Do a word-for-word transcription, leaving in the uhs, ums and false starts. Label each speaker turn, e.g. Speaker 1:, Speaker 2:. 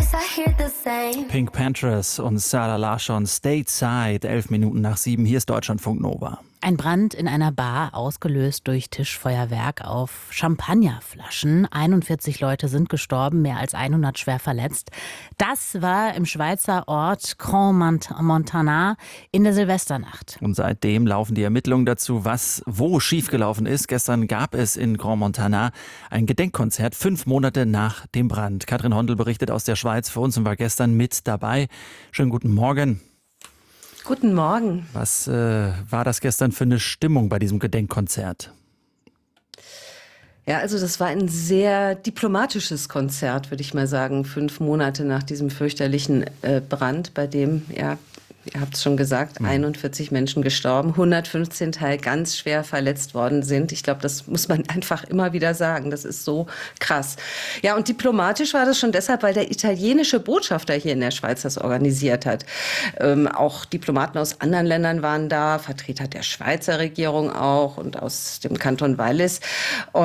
Speaker 1: Pink Panthers und Sarah Larsson, Stateside, elf Minuten nach sieben. Hier ist Deutschlandfunk Nova.
Speaker 2: Ein Brand in einer Bar, ausgelöst durch Tischfeuerwerk auf Champagnerflaschen. einundvierzig Leute sind gestorben, mehr als hundert schwer verletzt. Das war im Schweizer Ort Crans-Montana in der Silvesternacht.
Speaker 1: Und seitdem laufen die Ermittlungen dazu, was wo schiefgelaufen ist. Gestern gab es in Crans-Montana ein Gedenkkonzert, fünf Monate nach dem Brand. Katrin Hondel berichtet aus der Schweiz für uns und war gestern mit dabei. Schönen guten Morgen.
Speaker 3: Guten Morgen.
Speaker 1: Was äh, war das gestern für eine Stimmung bei diesem Gedenkkonzert?
Speaker 3: Ja, also das war ein sehr diplomatisches Konzert, würde ich mal sagen. Fünf Monate nach diesem fürchterlichen äh, Brand, bei dem, ja, ihr habt es schon gesagt, einundvierzig Menschen gestorben, hundertfünfzehn Teil ganz schwer verletzt worden sind. Ich glaube, das muss man einfach immer wieder sagen. Das ist so krass. Ja, und diplomatisch war das schon deshalb, weil der italienische Botschafter hier in der Schweiz das organisiert hat. Ähm, auch Diplomaten aus anderen Ländern waren da, Vertreter der Schweizer Regierung auch und aus dem Kanton Wallis. Und